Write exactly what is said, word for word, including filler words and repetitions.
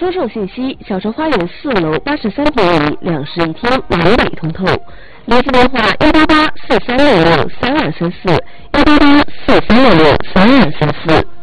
车售信息：小城花园四楼八十三平米，两室一厅，南北通透。联系电话：幺八八四三六六三二三四，幺八八四三六六三二三四。